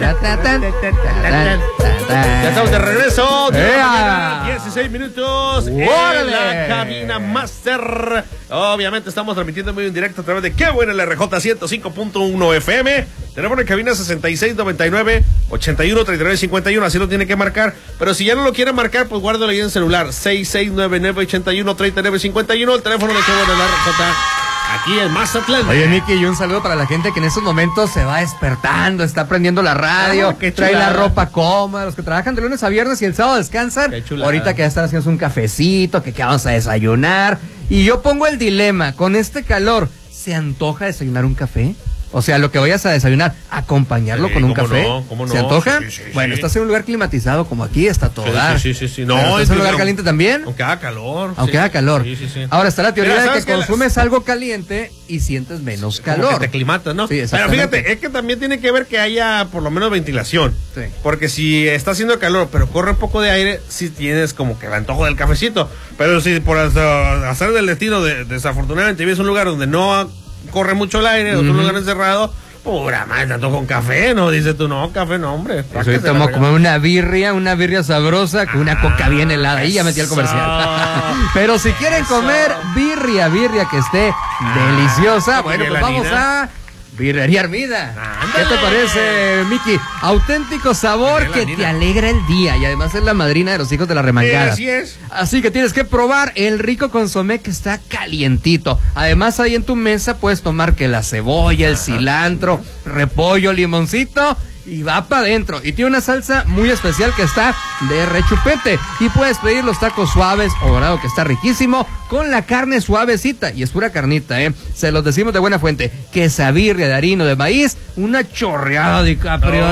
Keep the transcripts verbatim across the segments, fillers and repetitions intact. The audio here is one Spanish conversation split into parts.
Ya estamos de regreso. ¡Ea! dieciséis minutos ¡Órale! en la cabina Master. Obviamente estamos transmitiendo muy en directo a través de Qué Buena el R J ciento cinco punto uno F M. Teléfono en cabina sesenta y seis noventa y nueve ochenta y uno treinta y nueve cincuenta y uno. Así lo tiene que marcar. Pero si ya no lo quiere marcar, pues guárdalo ahí en celular. seis seis nueve nueve ochenta y uno treinta y nueve cincuenta y uno. El teléfono de Qué Buena el R J. Aquí en Mazatlán. Oye, Miki, y un saludo para la gente que en estos momentos se va despertando, está prendiendo la radio, Ah, qué trae chulada. la ropa cómoda, los que trabajan de lunes a viernes y el sábado descansan. Qué chulada. Ahorita que ya están haciendo un cafecito, que, que vamos a desayunar. Y yo pongo el dilema, con este calor, ¿se antoja desayunar un café? O sea, lo que vayas a desayunar, acompañarlo Sí, con un cómo café. no, cómo no. ¿Se antoja? Sí, sí, sí, bueno, sí. estás en un lugar climatizado como aquí, está todo Sí, dar. sí, sí, sí, sí. No, No, ¿estás en un lugar que- caliente también? Aunque haga calor. Aunque sí. haga calor. Sí, sí, sí. Ahora está la teoría Mira, de ¿sabes que qué? consumes algo caliente y sientes menos Como calor. que te aclimatas, ¿no? Sí, Pero exactamente. fíjate, es que también tiene que ver que haya por lo menos ventilación. Sí. Porque si está haciendo calor, pero corre un poco de aire, sí tienes como que el antojo del cafecito. Pero si por hasta- hacer del destino, de, desafortunadamente, vives en un lugar donde no corre mucho el aire, otro Ujú. lugar encerrado, pura madre, te antojo con café, ¿no? Dices tú, no, café no, hombre. Pues ahorita vamos a comer una birria, una birria sabrosa con una coca bien helada. Ahí ya metí el comercial. Eso. Pero si quieren Eso. comer birria, birria que esté deliciosa, Ah, bueno, pues Miguelanina. vamos a Birrería Armida. ¿Qué Ándale. te parece, Miki? Auténtico sabor que Miguelanina. te alegra el día y además es la madrina de los hijos de la Sí, remangada. así es. Así que tienes que probar el rico consomé que está calientito. Además, ahí en tu mesa puedes tomar que la cebolla, el cilantro, repollo, limoncito y va para adentro. Y tiene una salsa muy especial que está de rechupete. Y puedes pedir los tacos suaves o dorado que está riquísimo con la carne suavecita. Y es pura carnita, ¿eh? Se los decimos de buena fuente. Quesabirria de harina de maíz, una chorreada de caprio.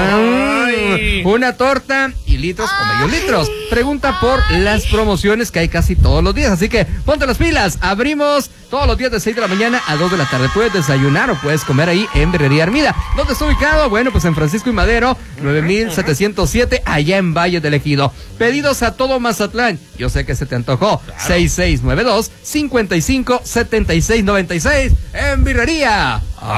Ay. Una torta y litros o medio litros. Pregunta por las promociones que hay casi todos los días. Así que ponte las pilas. Abrimos todos los días de seis de la mañana a dos de la tarde. Puedes desayunar o puedes comer ahí en Birrería Armida. ¿Dónde está ubicado? Bueno, pues en Francisco y Madero, nueve mil setecientos siete, allá en Valle del Ejido. Pedidos a todo Mazatlán. Yo sé que se te antojó. seis seis nueve dos, cinco cinco, siete seis nueve seis en Birrería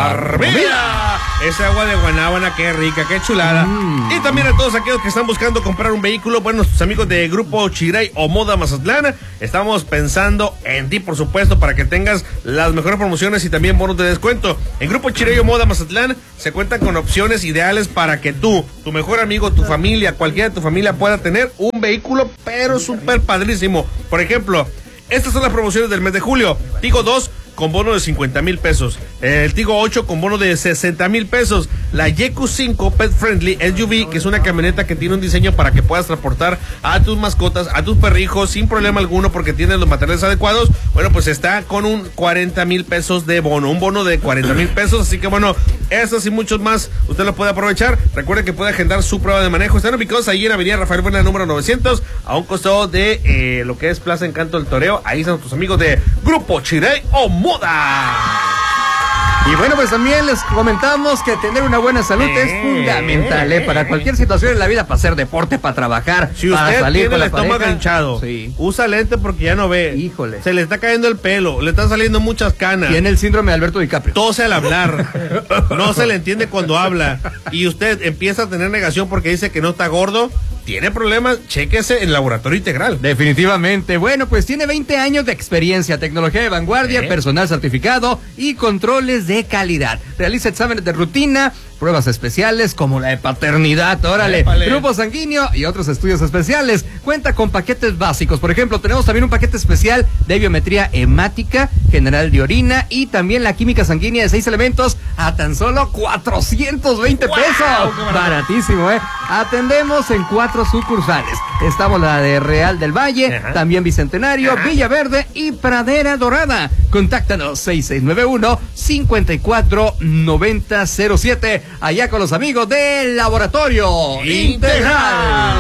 Armida. Esa agua de guanábana, qué rica, qué chulada. Mm. Y también a todos aquellos que están buscando comprar un vehículo, bueno, nuestros amigos de Grupo Chiray o Moda Mazatlán, estamos pensando en ti, por supuesto, para que tengas las mejores promociones y también bonos de descuento. En Grupo Chiray o Moda Mazatlán se cuentan con opciones ideales para que tú, tu mejor amigo, tu familia, cualquiera de tu familia pueda tener un vehículo, pero súper padrísimo. Por ejemplo, estas son las promociones del mes de julio. Tigo dos con bono de cincuenta mil pesos. El Tigo ocho con bono de sesenta mil pesos. La Y Q cinco Pet Friendly S U V, que es una camioneta que tiene un diseño para que puedas transportar a tus mascotas, a tus perrijos sin problema alguno porque tiene los materiales adecuados. Bueno, pues está con un cuarenta mil pesos de bono. Un bono de cuarenta mil pesos. Así que bueno, estos y muchos más usted lo puede aprovechar. Recuerde que puede agendar su prueba de manejo. Están ubicados ahí en Avenida Rafael Buena, número novecientos, a un costado de eh, lo que es Plaza Encanto del Toreo. Ahí están tus amigos de Grupo Chiray o Moda. Y bueno, pues también les comentamos que tener una buena salud Eh, es fundamental, ¿eh? Para cualquier situación en la vida, para hacer deporte, para trabajar, Si para usted salir tiene con el la estómago pareja. hinchado, Sí. usa lente porque ya no ve. Híjole. Se le está cayendo el pelo, le están saliendo muchas canas. Tiene el síndrome de Alberto DiCaprio. Tose al hablar. No se le entiende cuando habla. Y usted empieza a tener negación porque dice que no está gordo. Tiene problemas, chéquese en el laboratorio integral. Definitivamente. Bueno, pues tiene veinte años de experiencia, tecnología de vanguardia, ¿Eh? personal certificado y controles de calidad. Realiza exámenes de rutina, pruebas especiales como la de paternidad, órale, Épale. grupo sanguíneo y otros estudios especiales. Cuenta con paquetes básicos. Por ejemplo, tenemos también un paquete especial de biometría hemática, general de orina y también la química sanguínea de seis elementos a tan solo cuatrocientos veinte ¡Wow! pesos. ¡Qué barato! Baratísimo, ¿eh? Atendemos en cuatro sucursales. Estamos la de Real del Valle, Ajá. también Bicentenario, Ajá. Villaverde y Pradera Dorada. Contáctanos seis seis nueve uno, cinco cuatro nueve cero cero siete. Allá con los amigos del Laboratorio Integral.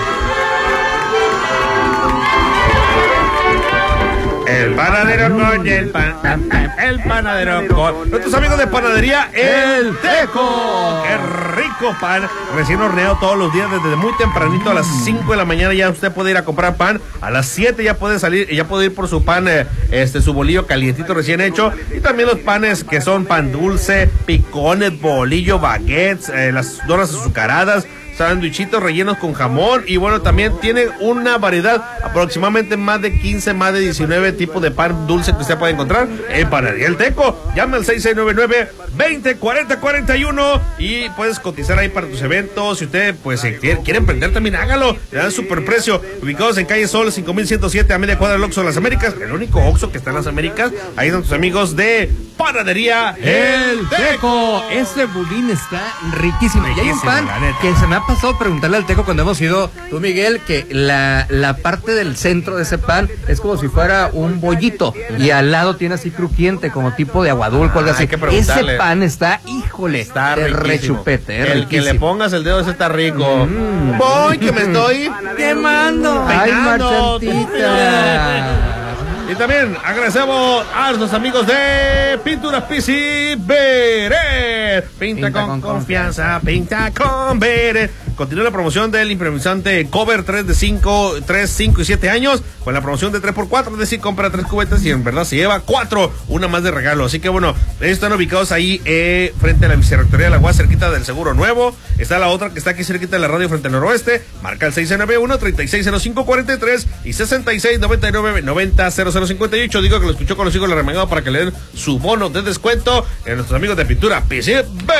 El panadero con el pan. El panadero con nuestros amigos de panadería El Teco. ¡Qué rico! rico pan recién horneado todos los días, desde muy tempranito a las cinco de la mañana ya usted puede ir a comprar pan, a las siete ya puede salir, ya puede ir por su pan, eh, este, su bolillo calientito recién hecho, y también los panes que son pan dulce, picones, bolillo, baguettes, eh, las donas azucaradas, sándwichitos rellenos con jamón, y bueno, también tiene una variedad, aproximadamente más de quince, más de diecinueve tipos de pan dulce que usted puede encontrar en Panadería El Teco. Llame al seis seis nueve nueve, veinte, cuarenta, cuarenta y uno y puedes cotizar ahí para tus eventos. Si usted pues si quiere, quiere emprender también, hágalo, le dan super precio. Ubicados en calle Sol cinco mil ciento siete, a media cuadra del Oxxo de las Américas, el único Oxxo que está en las Américas. Ahí están tus amigos de Panadería El Teco. Este budín está riquísimo. Riquísimo, y hay un pan que se me ha pasado preguntarle al Teco cuando hemos ido, tú Miguel, que la, la parte del centro de ese pan es como si fuera un bollito y al lado tiene así crujiente, como tipo de aguadulco, algo así. Hay que preguntarle. Ese pan está, híjole, está de riquísimo. Rechupete, El riquísimo. que le pongas el dedo ese está rico. Mm. Voy que me estoy quemando. Ay, peinando. Marchantita. Y también agradecemos a nuestros amigos de Pinturas Pisi Beret. Pinta, pinta con, con confianza, pinta con Beret. Continúa la promoción del improvisante Cover tres de cinco, tres, cinco y siete años, con la promoción de tres por cuatro, es decir, compra tres cubetas y en verdad se lleva cuatro, una más de regalo. Así que bueno, ellos están ubicados ahí eh, frente a la Vicerrectoría de la U A S, cerquita del Seguro Nuevo. Está la otra que está aquí cerquita de la radio frente al noroeste. Marca el seis nueve uno, treinta y seis cero cinco, cuarenta y tres y sesenta y seis, noventa y nueve, noventa, cero cero cincuenta y ocho. Digo que lo escuchó con los hijos de la remangada para que le den su bono de descuento en nuestros amigos de Pintura P C B.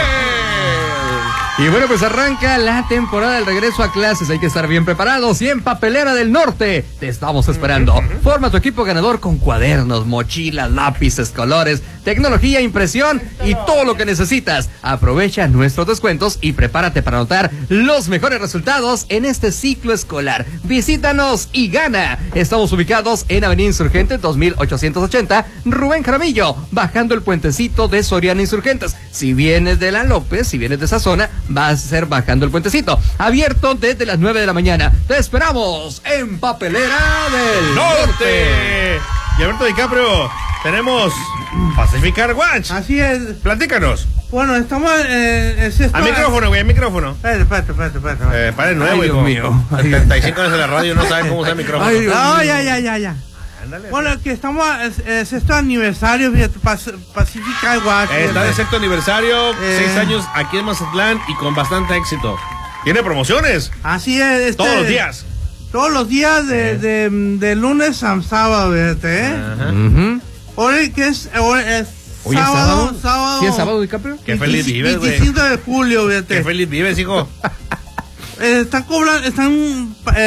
Y bueno, pues arranca la temporada del regreso a clases. Hay que estar bien preparados. Y en Papelera del Norte te estamos esperando. Forma tu equipo ganador con cuadernos, mochilas, lápices, colores, tecnología, impresión y todo lo que necesitas. Aprovecha nuestros descuentos y prepárate para anotar los mejores resultados en este ciclo escolar. Visítanos y gana. Estamos ubicados en Avenida Insurgente dos mil ochocientos ochenta, Rubén Jaramillo, bajando el puentecito de Soriana Insurgentes. Si vienes de la López, si vienes de esa zona, va a ser bajando el puentecito. Abierto desde las nueve de la mañana. Te esperamos en Papelera del Norte. Norte. Y Alberto DiCaprio, tenemos Pacificar Watch. Así es. Platícanos. Bueno, estamos eh, en sexto. Al micrófono, güey, al micrófono. Espérate, espérate, espérate, espérate. Eh, para el nuevo, Ay, hijo. Dios mío. setenta y cinco años de la radio, no saben cómo usar el micrófono. Ay, Dios No, mío. ya, ya, ya, ya. Ándale. Bueno, que estamos en eh, sexto aniversario de Pacifica Watch. Eh, está de sexto aniversario, Eh. seis años aquí en Mazatlán y con bastante éxito. Tiene promociones Así es. Este, todos los días. Todos los días de, de, de lunes a sábado, fíjate, ¿eh? Ajá. Ujú. Hoy que es, hoy es Hoy es sábado, sábado. sábado. ¿Sí es sábado, DiCaprio? Qué feliz vives, güey. veinticinco de julio, fíjate. Qué feliz vives, hijo. Eh, están cobrando, están... Eh,